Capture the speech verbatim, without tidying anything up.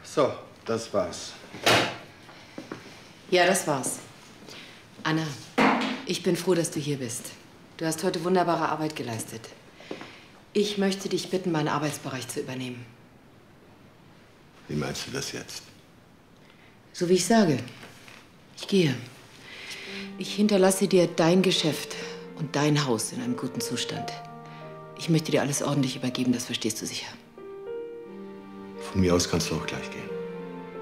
So, das war's. Ja, das war's. Anna, ich bin froh, dass du hier bist. Du hast heute wunderbare Arbeit geleistet. Ich möchte dich bitten, meinen Arbeitsbereich zu übernehmen. Wie meinst du das jetzt? So wie ich sage. Ich gehe. Ich hinterlasse dir dein Geschäft und dein Haus in einem guten Zustand. Ich möchte dir alles ordentlich übergeben, das verstehst du sicher. Von mir aus kannst du auch gleich gehen.